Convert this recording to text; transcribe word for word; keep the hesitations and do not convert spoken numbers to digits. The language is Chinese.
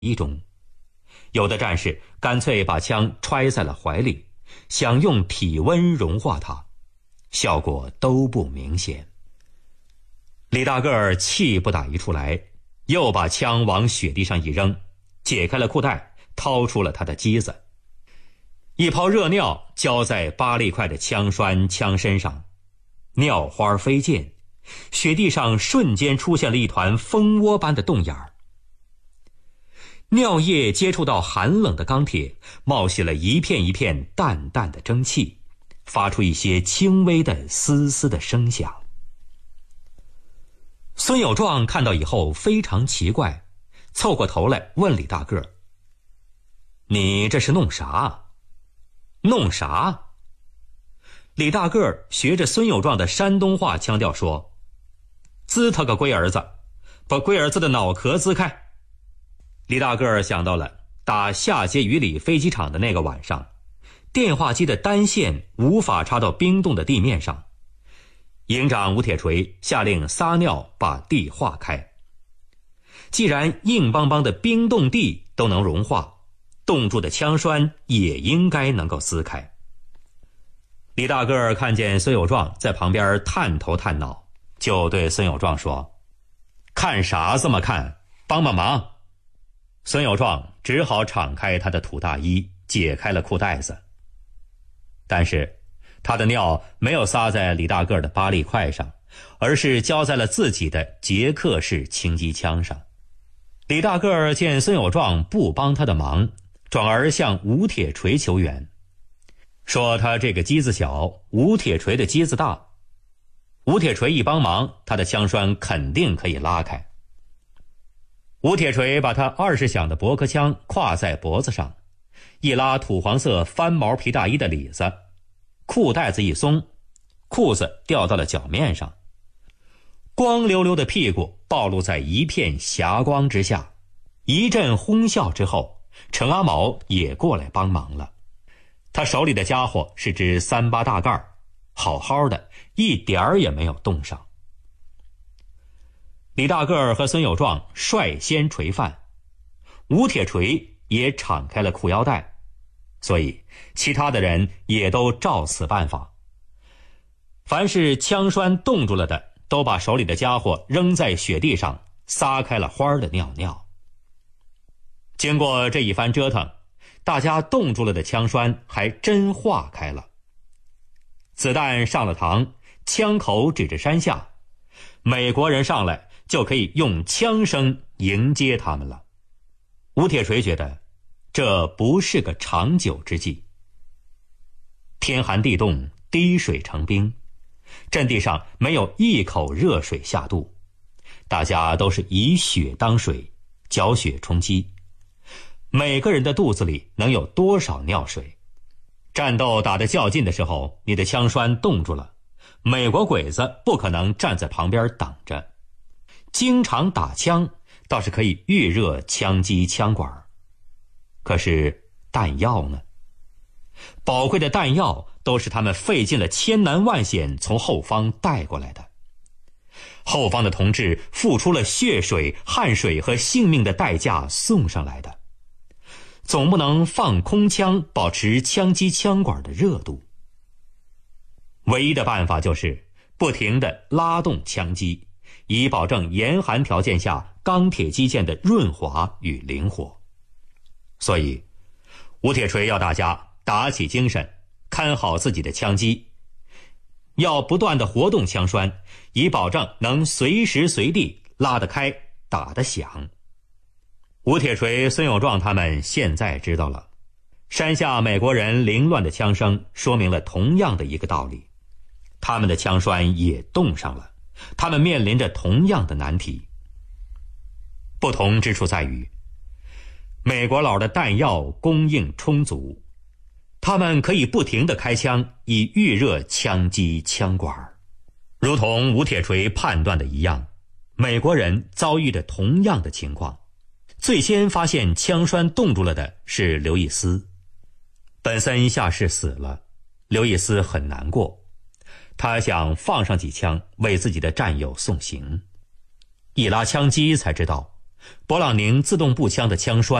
一中。有的战士干脆把枪揣在了怀里，想用体温融化它，效果都不明显。李大个儿气不打一处来，又把枪往雪地上一扔，解开了裤带，掏出了他的机子，一泡热尿浇在八粒块的枪栓枪身上，尿花飞溅，雪地上瞬间出现了一团蜂窝般的洞眼儿。尿液接触到寒冷的钢铁，冒起了一片一片淡淡的蒸汽，发出一些轻微的嘶嘶的声响。孙有壮看到以后非常奇怪，凑过头来问李大个儿：“你这是弄啥？弄啥？”李大个儿学着孙有壮的山东话腔调说：“滋他个龟儿子，把龟儿子的脑壳滋开。”李大个儿想到了打下碣隅里飞机场的那个晚上，电话机的单线无法插到冰冻的地面上，营长吴铁锤下令撒尿把地化开。既然硬邦邦的冰冻地都能融化，冻住的枪栓也应该能够撕开。李大个儿看见孙有壮在旁边探头探脑，就对孙有壮说：“看啥这么看，帮帮忙。”孙有壮只好敞开他的土大衣，解开了裤带子。但是他的尿没有撒在李大个儿的八粒块上，而是浇在了自己的捷克式轻机枪上。李大个儿见孙有壮不帮他的忙，转而向吴铁锤求援，说他这个机子小，吴铁锤的机子大，吴铁锤一帮忙，他的枪栓肯定可以拉开。吴铁锤把他二十响的驳壳枪挎在脖子上，一拉土黄色翻毛皮大衣的里子，裤带子一松，裤子掉到了脚面上，光溜溜的屁股暴露在一片霞光之下。一阵哄笑之后，陈阿毛也过来帮忙了。他手里的家伙是只三八大盖，好好的，一点儿也没有冻上。李大个儿和孙有壮率先垂范，吴铁锤也敞开了裤腰带，所以其他的人也都照此办法。凡是枪栓冻住了的，都把手里的家伙扔在雪地上，撒开了花的尿尿。经过这一番折腾，大家冻住了的枪栓还真化开了。子弹上了膛，枪口指着山下，美国人上来就可以用枪声迎接他们了。吴铁锤觉得这不是个长久之计。天寒地冻，滴水成冰，阵地上没有一口热水下肚，大家都是以血当水，搅血充饥，每个人的肚子里能有多少尿水？战斗打得较劲的时候，你的枪栓冻住了，美国鬼子不可能站在旁边等着。经常打枪倒是可以预热枪机枪管，可是弹药呢？宝贵的弹药都是他们费尽了千难万险从后方带过来的，后方的同志付出了血水、汗水和性命的代价送上来的，总不能放空枪保持枪机枪管的热度。唯一的办法就是不停地拉动枪机，以保证严寒条件下钢铁机件的润滑与灵活。所以吴铁锤要大家打起精神，看好自己的枪机，要不断地活动枪栓，以保证能随时随地拉得开，打得响。吴铁锤、孙有壮他们现在知道了，山下美国人凌乱的枪声说明了同样的一个道理，他们的枪栓也冻上了，他们面临着同样的难题。不同之处在于，美国佬的弹药供应充足，他们可以不停地开枪，以预热枪机枪管。如同吴铁锤判断的一样，美国人遭遇着同样的情况。最先发现枪栓冻住了的是刘易斯。本森下士死了，刘易斯很难过，他想放上几枪为自己的战友送行。一拉枪机才知道， 勃朗宁自动步枪的枪栓